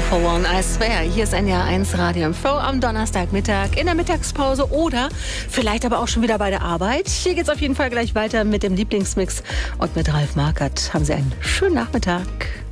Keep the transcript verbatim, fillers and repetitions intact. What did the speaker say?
For One I Swear. Hier ist N D R eins Radio Info am Donnerstagmittag in der Mittagspause oder vielleicht aber auch schon wieder bei der Arbeit. Hier geht es auf jeden Fall gleich weiter mit dem Lieblingsmix und mit Ralf Markert. Haben Sie einen schönen Nachmittag.